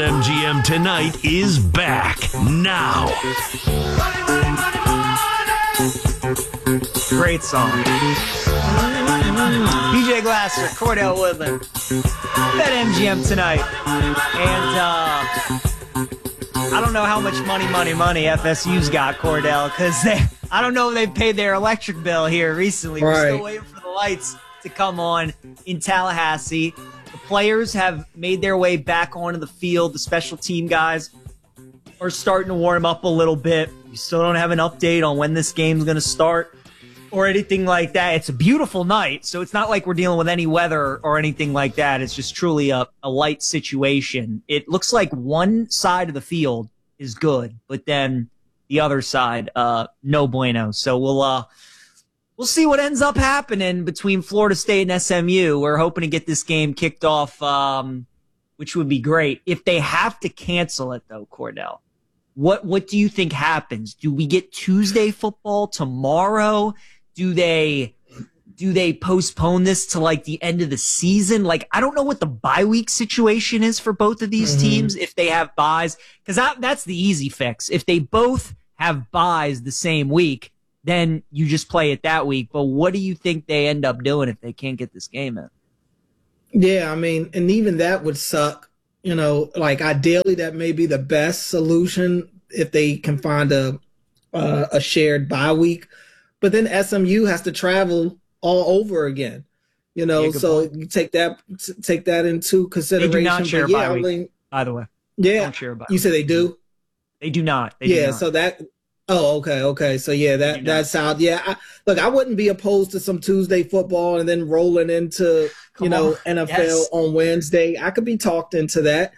BetMGM Tonight is back now. Great song. BJ Glasser, Cordell Woodland. BetMGM Tonight. And I don't know how much money FSU's got, Cordell, because I don't know if they've paid their electric bill here recently. Right. We're still waiting for the lights to come on in Tallahassee. The players have made their way back onto the field. The special team guys are starting to warm up a little bit. We still don't have an update on when this game's going to start or anything like that. It's a beautiful night, so it's not like we're dealing with any weather or anything like that. It's just truly a light situation. It looks like one side of the field is good, but then the other side, no bueno. So we'll see what ends up happening between Florida State and SMU. We're hoping to get this game kicked off, which would be great. If they have to cancel it, though, Cordell, what do you think happens? Do we get Tuesday football tomorrow? Do they postpone this to like the end of the season? Like, I don't know what the bye week situation is for both of these teams if they have buys, because that's the easy fix. If they both have buys the same week, then you just play it that week. But what do you think they end up doing if they can't get this game in? Yeah, I mean, and even that would suck. You know, like ideally that may be the best solution if they can find a shared bye week. But then SMU has to travel all over again. You know, Yeah, so point. you take that into consideration. They do not share but yeah, bye week, I mean, by the way. yeah, Don't share bye you said they do. They do not. They do Yeah, not. so that. Oh, okay. So yeah, that's how. Yeah, I wouldn't be opposed to some Tuesday football and then rolling into NFL Yes. on Wednesday. I could be talked into that.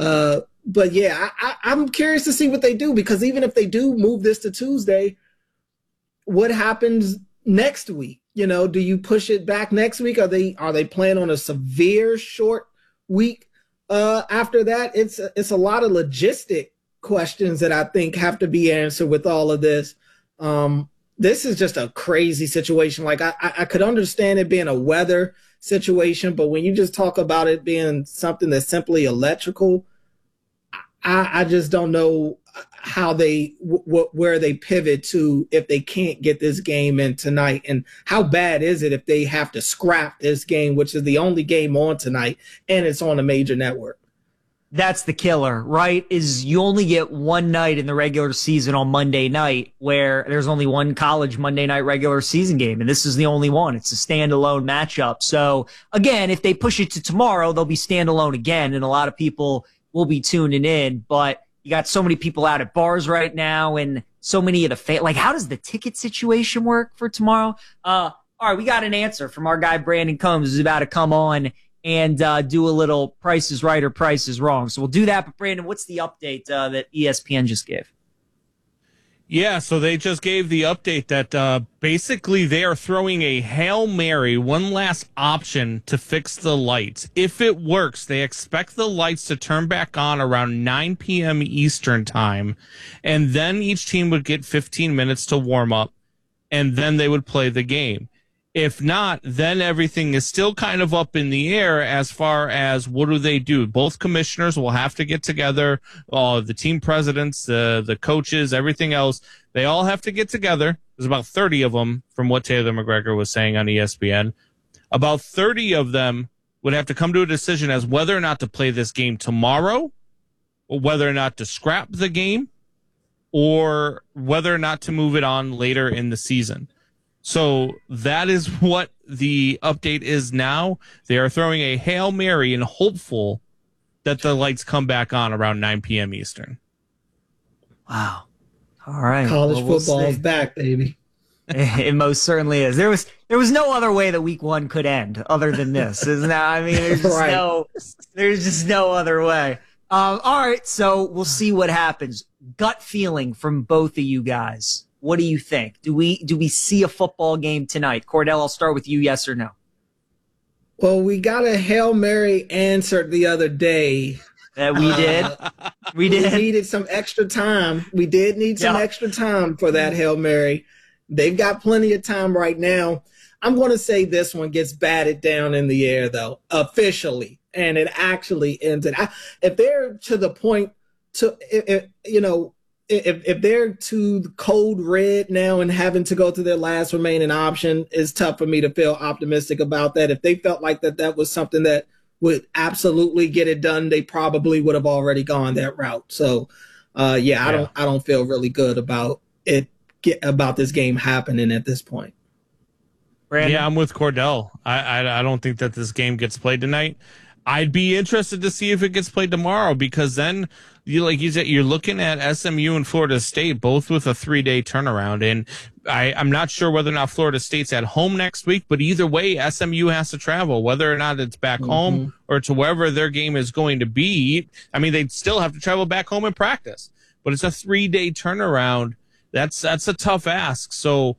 But yeah, I'm curious to see what they do, because even if they do move this to Tuesday, what happens next week? You know, do you push it back next week? Are they planning on a severe short week after that? It's a lot of logistic questions that I think have to be answered with all of this. This is just a crazy situation. Like I could understand it being a weather situation, but when you just talk about it being something that's simply electrical, I just don't know how where they pivot to if they can't get this game in tonight. And how bad is it if they have to scrap this game, which is the only game on tonight, and it's on a major network? That's the killer, right? Is you only get one night in the regular season on Monday night, where there's only one college Monday night regular season game, and this is the only one. It's a standalone matchup. So again, if they push it to tomorrow, they'll be standalone again, and a lot of people will be tuning in. But you got so many people out at bars right now, and so many of the like, how does the ticket situation work for tomorrow? All right, we got an answer from our guy Brandon Combs, who's about to come on and do a little Price is Right or Price is Wrong. So we'll do that. But Brandon, what's the update that ESPN just gave? Yeah, so they just gave the update that basically they are throwing a Hail Mary, one last option to fix the lights. If it works, they expect the lights to turn back on around 9 p.m. Eastern time, and then each team would get 15 minutes to warm up, and then they would play the game. If not, then everything is still kind of up in the air as far as what do they do. Both commissioners will have to get together, the team presidents, the coaches, everything else. They all have to get together. There's about 30 of them, from what Taylor McGregor was saying on ESPN. About 30 of them would have to come to a decision as whether or not to play this game tomorrow, or whether or not to scrap the game, or whether or not to move it on later in the season. So that is what the update is now. They are throwing a Hail Mary and hopeful that the lights come back on around 9 p.m. Eastern. Wow. All right. College Well, we'll football is see. back, baby. It most certainly is. There was no other way that week one could end other than this, isn't there? I mean, there's just no other way. All right. So we'll see what happens. Gut feeling from both of you guys. What do you think? Do we see a football game tonight? Cordell, I'll start with you. Yes or no? Well, we got a Hail Mary answer the other day. We did. We did. We needed some extra time. We did need some extra time for that Hail Mary. They've got plenty of time right now. I'm going to say this one gets batted down in the air, though, officially, and it actually ends it. If they're to the point to, if they're to code red now and having to go to their last remaining option, it's tough for me to feel optimistic about that. If they felt like that was something that would absolutely get it done, they probably would have already gone that route. So, I don't feel really good about this game happening at this point. Brandon? Yeah, I'm with Cordell. I don't think that this game gets played tonight. I'd be interested to see if it gets played tomorrow, because then, like you said, you're looking at SMU and Florida State, both with a 3-day turnaround. And I'm not sure whether or not Florida State's at home next week, but either way, SMU has to travel, whether or not it's back home or to wherever their game is going to be. I mean, they'd still have to travel back home and practice, but it's a 3-day turnaround. That's a tough ask. So,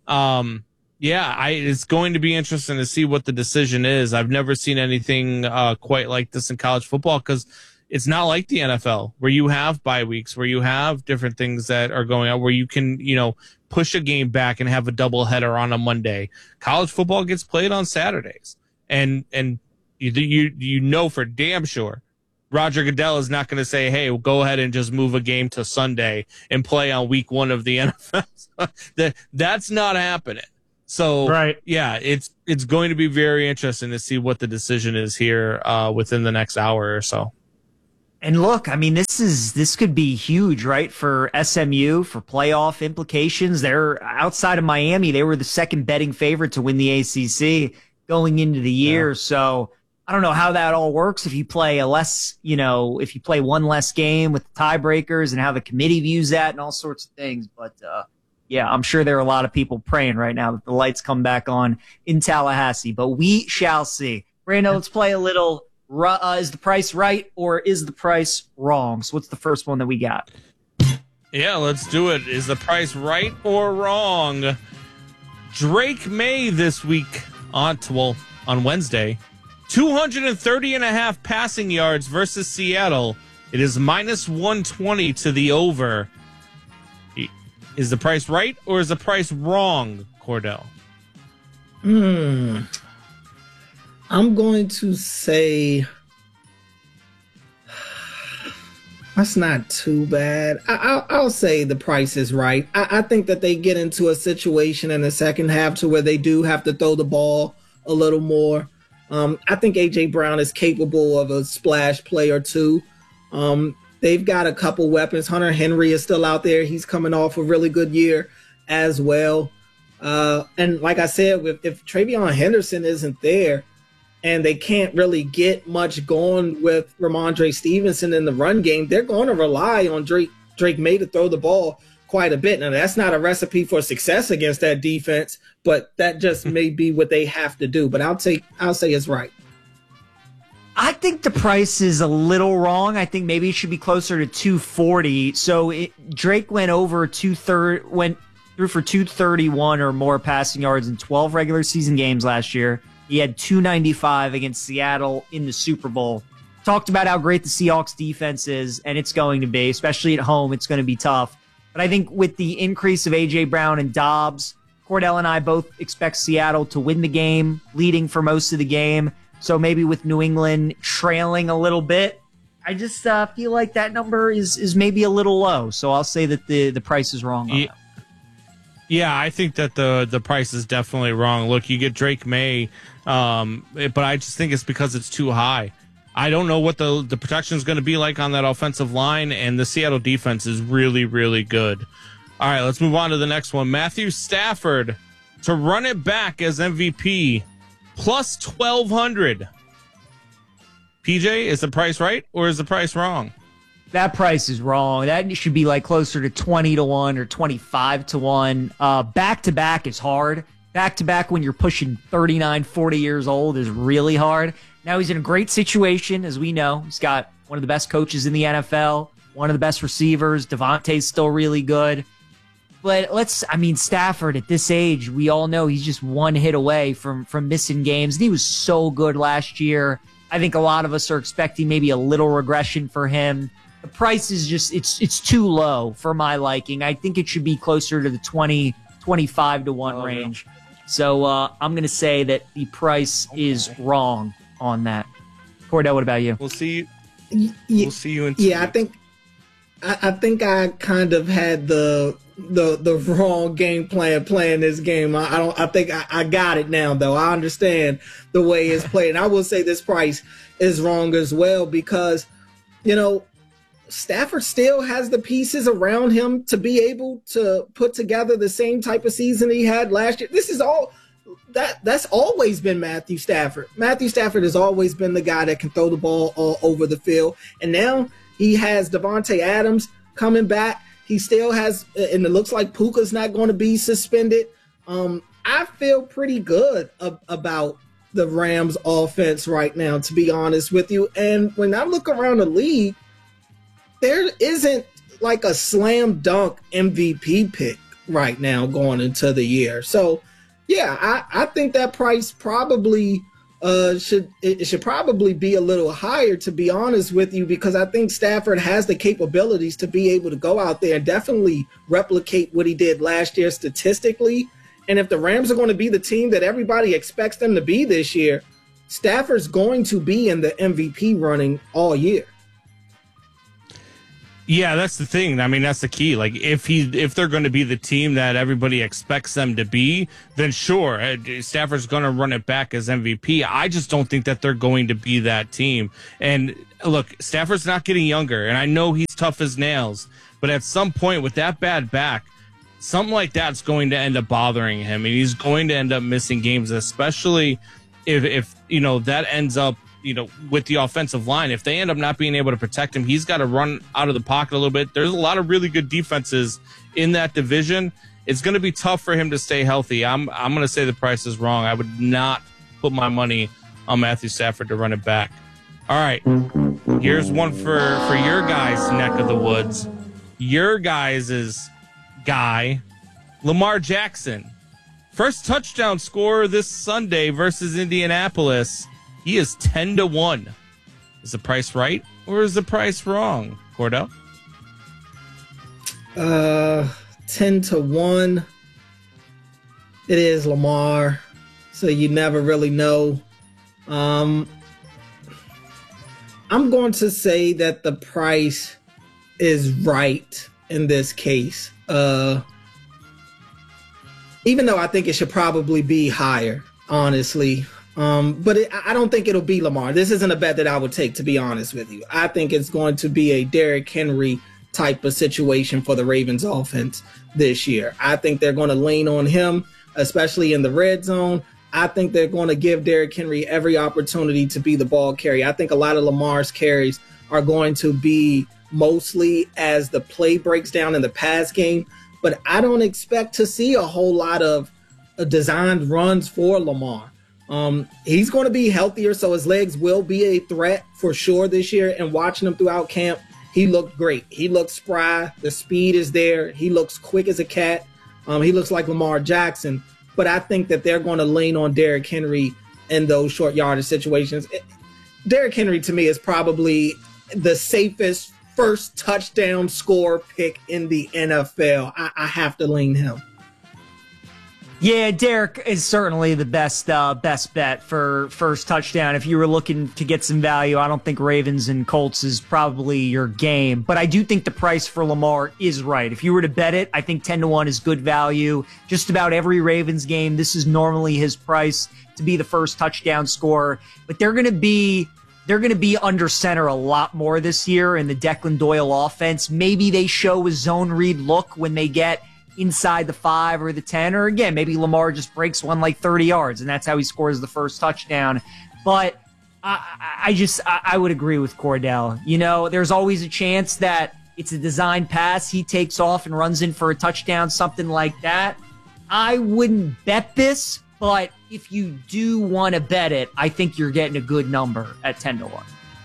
it's going to be interesting to see what the decision is. I've never seen anything quite like this in college football, because it's not like the NFL, where you have bye weeks, where you have different things that are going on, where you can, push a game back and have a doubleheader on a Monday. College football gets played on Saturdays, and you know for damn sure Roger Goodell is not going to say, hey, we'll go ahead and just move a game to Sunday and play on week 1 of the NFL. That's not happening. So, right. Yeah, it's going to be very interesting to see what the decision is here within the next hour or so. And look, I mean, this could be huge, right, for SMU, for playoff implications. They're outside of Miami. They were the second betting favorite to win the ACC going into the year. Yeah. So I don't know how that all works if you play if you play one less game with the tiebreakers and how the committee views that and all sorts of things. But I'm sure there are a lot of people praying right now that the lights come back on in Tallahassee. But we shall see. Brando, let's play a little. Is the price right or is the price wrong? So what's the first one that we got? Yeah, let's do it. Is the price right or wrong? Drake May this week on Wednesday, 230.5 passing yards versus Seattle. It is minus 120 to the over. Is the price right or is the price wrong, Cordell? I'm going to say that's not too bad. I'll say the price is right. I think that they get into a situation in the second half to where they do have to throw the ball a little more. I think A.J. Brown is capable of a splash play or two. They've got a couple weapons. Hunter Henry is still out there. He's coming off a really good year as well. And like I said, if TreVeyon Henderson isn't there, and they can't really get much going with Ramondre Stevenson in the run game, they're going to rely on Drake May to throw the ball quite a bit. Now, that's not a recipe for success against that defense, but that just may be what they have to do. But I'll say it's right. I think the price is a little wrong. I think maybe it should be closer to 240. So Drake went through for 231 or more passing yards in 12 regular season games last year. He had 295 against Seattle in the Super Bowl. Talked about how great the Seahawks defense is, and it's going to be, especially at home, it's going to be tough. But I think with the increase of A.J. Brown and Dobbs, Cordell and I both expect Seattle to win the game, leading for most of the game. So maybe with New England trailing a little bit, I just feel like that number is maybe a little low. So I'll say that the price is wrong on that. Yeah, I think that the price is definitely wrong. Look, you get Drake May, but I just think it's because it's too high. I don't know what the protection is going to be like on that offensive line, and the Seattle defense is really, really good. All right, let's move on to the next one. Matthew Stafford to run it back as MVP, plus 1,200. PJ, is the price right or is the price wrong? That price is wrong. That should be like closer to 20 to 1 or 25 to 1. Back to back is hard. Back to back when you're pushing 39, 40 years old is really hard. Now he's in a great situation, as we know. He's got one of the best coaches in the NFL, one of the best receivers. Devontae's still really good. But Stafford at this age, we all know he's just one hit away from missing games. And he was so good last year. I think a lot of us are expecting maybe a little regression for him. The price is just, it's too low for my liking. I think it should be closer to the 20, 25 to 1 range. So I'm going to say that the price is wrong on that. Cordell, what about you? We'll see. Y- We'll see you in 2 Yeah, weeks. I think I kind of had the wrong game plan playing this game. I think I got it now though. I understand the way it's played. And I will say this price is wrong as well because, Stafford still has the pieces around him to be able to put together the same type of season he had last year. This is all that's always been Matthew Stafford. Matthew Stafford has always been the guy that can throw the ball all over the field. And now he has Devontae Adams coming back. He still has, and it looks like Puka's not going to be suspended. I feel pretty good about the Rams offense right now, to be honest with you. And when I look around the league, there isn't like a slam dunk MVP pick right now going into the year. So, yeah, I think that price probably should probably be a little higher, to be honest with you, because I think Stafford has the capabilities to be able to go out there and definitely replicate what he did last year statistically. And if the Rams are going to be the team that everybody expects them to be this year, Stafford's going to be in the MVP running all year. Yeah, that's the thing. I mean, that's the key. Like, if they're going to be the team that everybody expects them to be, then sure, Stafford's going to run it back as MVP. I just don't think that they're going to be that team. And look, Stafford's not getting younger, and I know he's tough as nails, but at some point with that bad back, something like that's going to end up bothering him, and he's going to end up missing games, especially if that ends up, with the offensive line. If they end up not being able to protect him, he's got to run out of the pocket a little bit. There's a lot of really good defenses in that division. It's going to be tough for him to stay healthy. I'm going to say the price is wrong. I would not put my money on Matthew Stafford to run it back. All right, here's one for your guys' neck of the woods. Your guys' guy, Lamar Jackson. First touchdown scorer this Sunday versus Indianapolis. He is 10-1. Is the price right or is the price wrong, Cordell? 10-1. It is Lamar, so you never really know. I'm going to say that the price is right in this case. Even though I think it should probably be higher, honestly. But I don't think it'll be Lamar. This isn't a bet that I would take, to be honest with you. I think it's going to be a Derrick Henry type of situation for the Ravens offense this year. I think they're going to lean on him, especially in the red zone. I think they're going to give Derrick Henry every opportunity to be the ball carrier. I think a lot of Lamar's carries are going to be mostly as the play breaks down in the pass game, but I don't expect to see a whole lot of designed runs for Lamar. He's going to be healthier, so his legs will be a threat for sure this year. And watching him throughout camp, he looked great. He looked spry. The speed is there. He looks quick as a cat. He looks like Lamar Jackson. But I think that they're going to lean on Derrick Henry in those short yardage situations. Derrick Henry, to me, is probably the safest first touchdown score pick in the NFL. I have to lean him. Yeah, Derek is certainly the best bet for first touchdown. If you were looking to get some value, I don't think Ravens and Colts is probably your game. But I do think the price for Lamar is right. If you were to bet it, I think 10-1 is good value. Just about every Ravens game, this is normally his price to be the first touchdown scorer. But they're going to be under center a lot more this year in the Declan Doyle offense. Maybe they show a zone read look when they get inside the 5 or the 10, or again, maybe Lamar just breaks one like 30 yards and that's how he scores the first touchdown. But I would agree with Cordell. There's always a chance that it's a designed pass. He takes off and runs in for a touchdown, something like that. I wouldn't bet this, but if you do want to bet it, I think you're getting a good number at 10-1.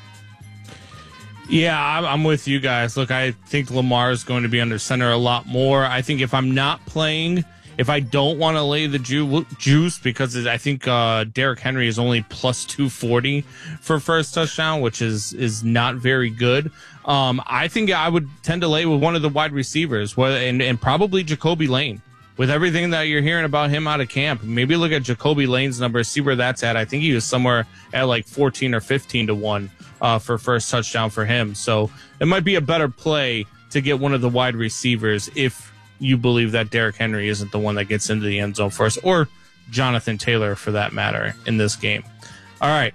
Yeah, I'm with you guys. Look, I think Lamar is going to be under center a lot more. I think if I'm not playing, if I don't want to lay the juice, because I think Derrick Henry is only plus 240 for first touchdown, which is not very good. I think I would tend to lay with one of the wide receivers, and probably Jacoby Lane with everything that you're hearing about him out of camp, maybe look at Jacoby Lane's numbers, see where that's at. I think he was somewhere at like 14 or 15 to 1 for first touchdown for him. So it might be a better play to get one of the wide receivers if you believe that Derrick Henry isn't the one that gets into the end zone first, or Jonathan Taylor for that matter in this game. All right.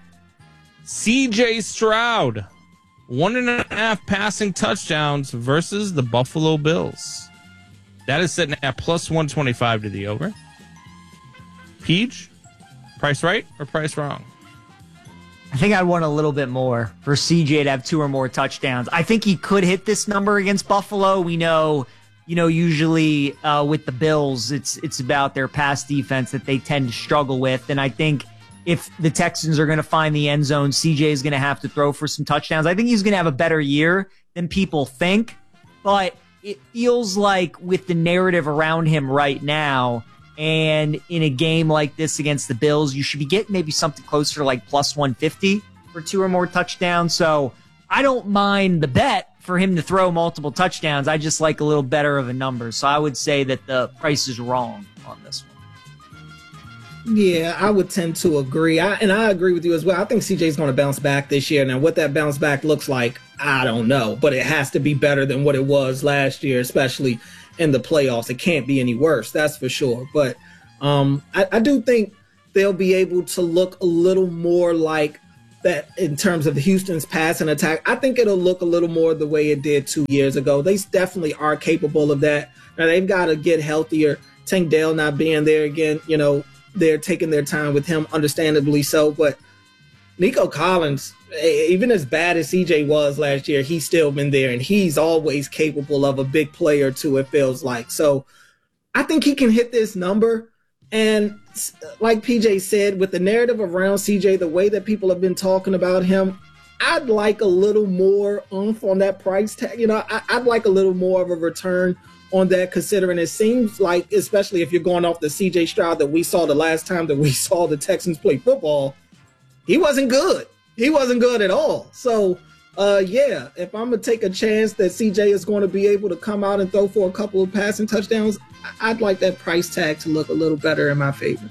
CJ Stroud, 1.5 passing touchdowns versus the Buffalo Bills. That is sitting at plus 125 to the over. Peach, price right or price wrong? I think I'd want a little bit more for CJ to have 2 or more touchdowns. I think he could hit this number against Buffalo. We know, usually with the Bills, it's about their pass defense that they tend to struggle with. And I think if the Texans are going to find the end zone, CJ is going to have to throw for some touchdowns. I think he's going to have a better year than people think, but it feels like with the narrative around him right now, and in a game like this against the Bills, you should be getting maybe something closer to like plus 150 for 2 or more touchdowns. So I don't mind the bet for him to throw multiple touchdowns. I just like a little better of a number. So I would say that the price is wrong on this one. Yeah, I would tend to agree. I agree with you as well. I think CJ's going to bounce back this year. Now, what that bounce back looks like, I don't know. But it has to be better than what it was last year, especially in the playoffs. It can't be any worse, that's for sure. But I do think they'll be able to look a little more like that in terms of Houston's passing attack. I think it'll look a little more the way it did 2 years ago. They definitely are capable of that. Now, they've got to get healthier. Tank Dell not being there again, they're taking their time with him, understandably so. But Nico Collins, even as bad as CJ was last year, he's still been there, and he's always capable of a big play or two, it feels like. So I think he can hit this number. And like PJ said, with the narrative around CJ, the way that people have been talking about him, I'd like a little more oomph on that price tag. I'd like a little more of a return on that, considering it seems like, especially if you're going off the CJ Stroud that we saw the last time that we saw the Texans play football, he wasn't good. He wasn't good at all. So, if I'm going to take a chance that CJ is going to be able to come out and throw for a couple of passing touchdowns, I'd like that price tag to look a little better in my favor.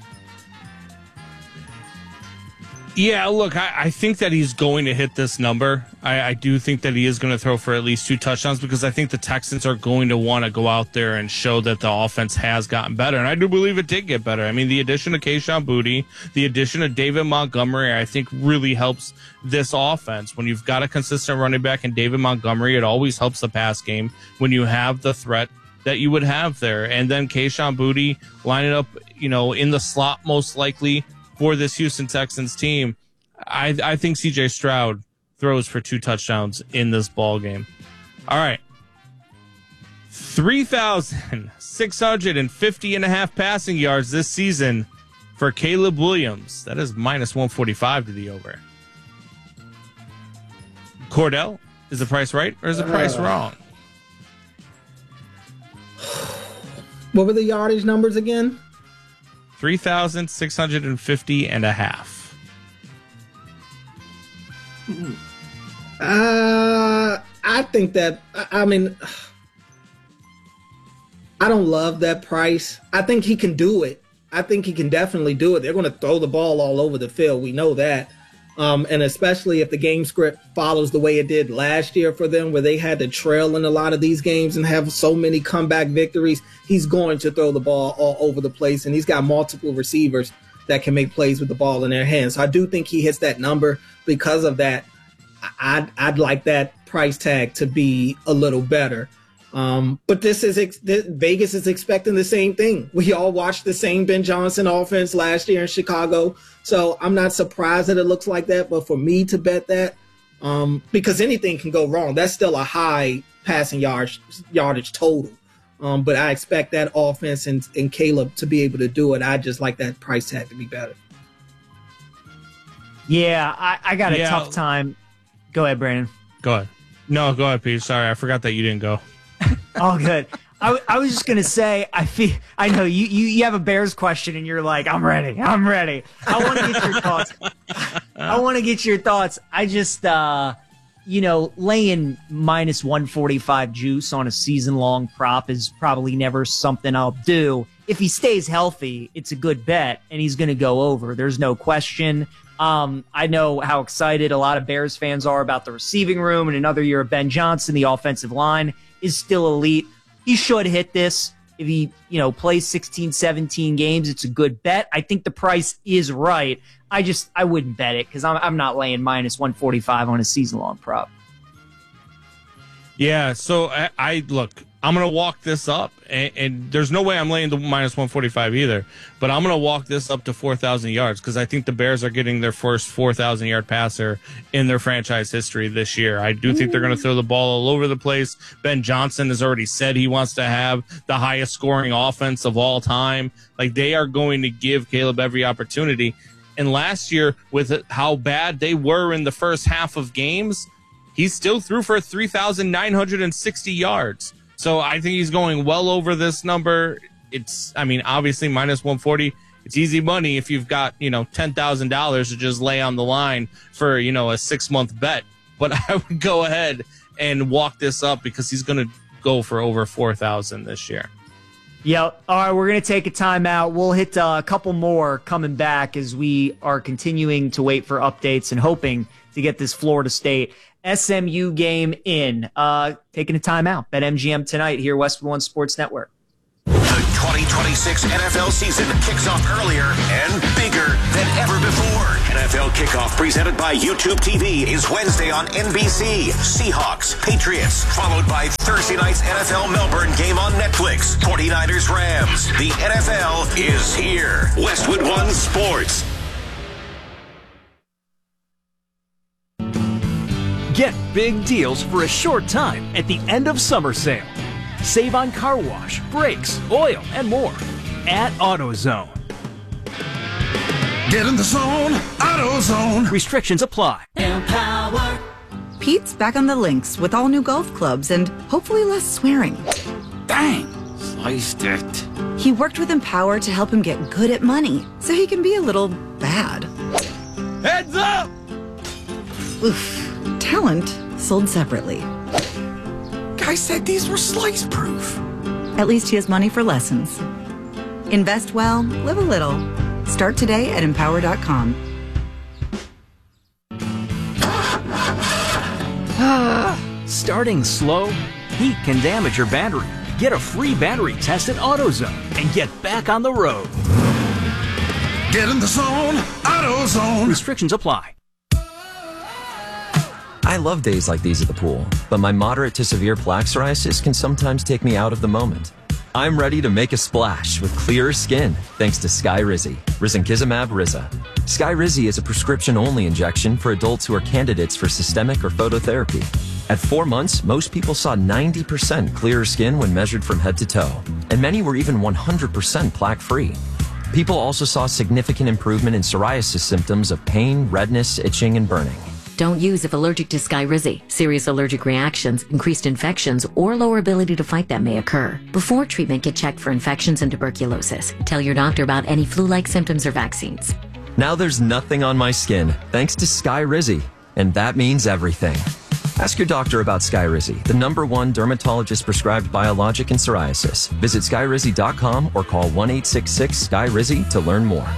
Yeah, look, I think that he's going to hit this number. I do think that he is going to throw for at least 2 touchdowns because I think the Texans are going to want to go out there and show that the offense has gotten better. And I do believe it did get better. I mean, the addition of Kayshon Boutte, the addition of David Montgomery, I think really helps this offense. When you've got a consistent running back in David Montgomery, it always helps the pass game when you have the threat that you would have there. And then Kayshon Boutte lining up, in the slot most likely for this Houston Texans team. I think CJ Stroud throws for 2 touchdowns in this ball game. All right. 3,650.5 passing yards this season for Caleb Williams. That is minus 145 to the over. Cordell, is the price right or is the price wrong? What were the yardage numbers again? 3,650.5. I think that, I don't love that price. I think he can do it. I think he can definitely do it. They're going to throw the ball all over the field. We know that. And especially if the game script follows the way it did last year for them, where they had to trail in a lot of these games and have so many comeback victories, he's going to throw the ball all over the place. And he's got multiple receivers that can make plays with the ball in their hands. So I do think he hits that number. Because of that, I'd like that price tag to be a little better. But Vegas is expecting the same thing. We all watched the same Ben Johnson offense last year in Chicago. So I'm not surprised that it looks like that. But for me to bet that, because anything can go wrong, that's still a high passing yardage total. But I expect that offense and Caleb to be able to do it. I just like that price tag to be better. Yeah, I got a tough time. Go ahead, Brandon. Go ahead. No, go ahead, Pete. Sorry, I forgot that you didn't go. Oh, good. I was just gonna say, I know you have a Bears question and you're like, I'm ready. I want to get your thoughts. I just laying minus 145 juice on a season-long prop is probably never something I'll do. If he stays healthy, it's a good bet, and he's going to go over. There's no question. I know how excited a lot of Bears fans are about the receiving room, and another year of Ben Johnson. The offensive line is still elite. He should hit this. If he, plays 16, 17 games, it's a good bet. I think the price is right. I wouldn't bet it because I'm not laying minus 145 on a season-long prop. Yeah, so I look, I'm going to walk this up, and there's no way I'm laying the minus 145 either, but I'm going to walk this up to 4,000 yards because I think the Bears are getting their first 4,000-yard passer in their franchise history this year. I do think they're going to throw the ball all over the place. Ben Johnson has already said he wants to have the highest scoring offense of all time. Like, they are going to give Caleb every opportunity. And last year, with how bad they were in the first half of games, he still threw for 3,960 yards. So I think he's going well over this number. Obviously minus 140. It's easy money if you've got, $10,000 to just lay on the line for, a 6-month bet. But I would go ahead and walk this up because he's going to go for over 4,000 this year. Yep. All right, we're going to take a timeout. We'll hit a couple more coming back as we are continuing to wait for updates and hoping to get this Florida State SMU game in. Taking a timeout. BetMGM tonight here, Westwood One Sports Network. The 2026 NFL season kicks off earlier and bigger than ever before. NFL Kickoff presented by YouTube TV is Wednesday on NBC. Seahawks, Patriots, followed by Thursday night's NFL Melbourne game on Netflix. 49ers, Rams. The NFL is here. Westwood One Sports. Get big deals for a short time at the end of summer sale. Save on car wash, brakes, oil, and more at AutoZone. Get in the zone, AutoZone. Restrictions apply. Empower. Pete's back on the links with all new golf clubs and hopefully less swearing. Dang, sliced it. He worked with Empower to help him get good at money so he can be a little bad. Heads up! Oof. Talent sold separately. Guy said these were slice proof. At least he has money for lessons. Invest well, live a little. Start today at Empower.com. Starting slow? Heat can damage your battery. Get a free battery test at AutoZone and get back on the road. Get in the zone, AutoZone. Restrictions apply. I love days like these at the pool, but my moderate to severe plaque psoriasis can sometimes take me out of the moment. I'm ready to make a splash with clearer skin thanks to Skyrizi, risankizumab Riza. Skyrizi is a prescription-only injection for adults who are candidates for systemic or phototherapy. At 4 months, most people saw 90% clearer skin when measured from head to toe, and many were even 100% plaque-free. People also saw significant improvement in psoriasis symptoms of pain, redness, itching, and burning. Don't use if allergic to Skyrizi. Serious allergic reactions, increased infections, or lower ability to fight them may occur. Before treatment, get checked for infections and tuberculosis. Tell your doctor about any flu-like symptoms or vaccines. Now there's nothing on my skin thanks to Skyrizi, and that means everything. Ask your doctor about Skyrizi, the #1 dermatologist-prescribed biologic in psoriasis. Visit Skyrizi.com or call 1-866-SKYRIZI to learn more.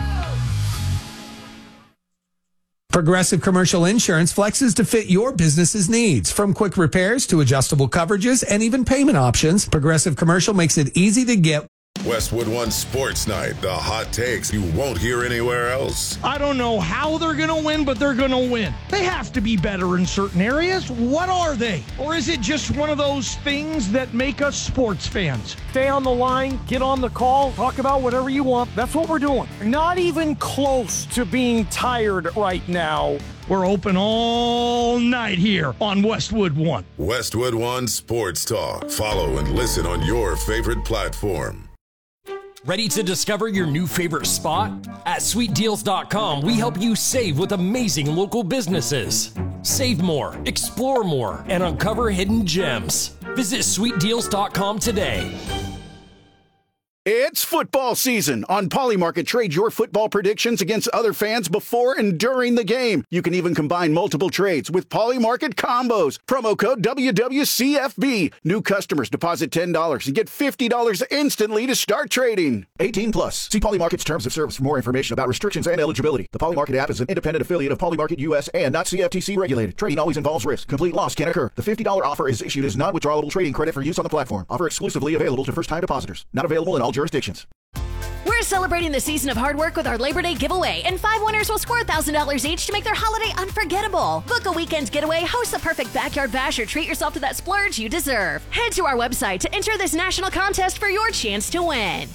Progressive Commercial Insurance flexes to fit your business's needs. From quick repairs to adjustable coverages and even payment options, Progressive Commercial makes it easy to get. Westwood One Sports Night, the hot takes you won't hear anywhere else. I don't know how they're going to win, but they're going to win. They have to be better in certain areas. What are they? Or is it just one of those things that make us sports fans? Stay on the line, get on the call, talk about whatever you want. That's what we're doing. Not even close to being tired right now. We're open all night here on Westwood One. Westwood One Sports Talk. Follow and listen on your favorite platform. Ready to discover your new favorite spot? At SweetDeals.com, we help you save with amazing local businesses. Save more, explore more, and uncover hidden gems. Visit SweetDeals.com today. It's football season. On Polymarket, trade your football predictions against other fans before and during the game. You can even combine multiple trades with Polymarket combos. Promo code WWCFB. New customers deposit $10 and get $50 instantly to start trading. 18 plus. See Polymarket's terms of service for more information about restrictions and eligibility. The Polymarket app is an independent affiliate of Polymarket US and not CFTC regulated. Trading always involves risk. Complete loss can occur. The $50 offer is issued as non-withdrawable trading credit for use on the platform. Offer exclusively available to first-time depositors. Not available in all jurisdictions. We're celebrating the season of hard work with our Labor Day giveaway, and 5 winners will score $1,000 each to make their holiday unforgettable. Book a weekend getaway, host the perfect backyard bash, or treat yourself to that splurge you deserve. Head to our website to enter this national contest for your chance to win.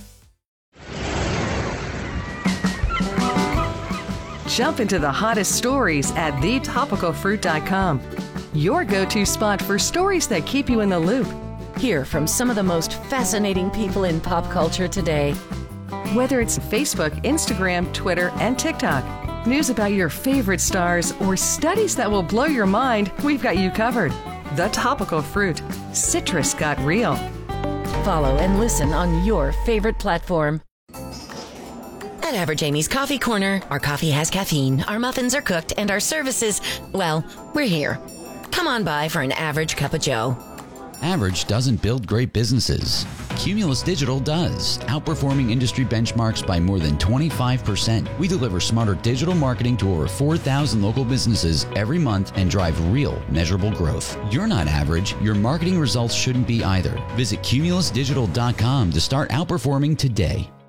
Jump into the hottest stories at thetopicalfruit.com. Your go-to spot for stories that keep you in the loop. Hear from some of the most fascinating people in pop culture today. Whether it's Facebook, Instagram, Twitter, and TikTok, news about your favorite stars, or studies that will blow your mind, we've got you covered. The Topical Fruit. Citrus got real. Follow and listen on your favorite platform. At Average Amy's Coffee Corner, our coffee has caffeine, our muffins are cooked, and our services, well, we're here. Come on by for an average cup of joe. Average doesn't build great businesses. Cumulus Digital does, outperforming industry benchmarks by more than 25%. We deliver smarter digital marketing to over 4,000 local businesses every month and drive real, measurable growth. You're not average. Your marketing results shouldn't be either. Visit cumulusdigital.com to start outperforming today.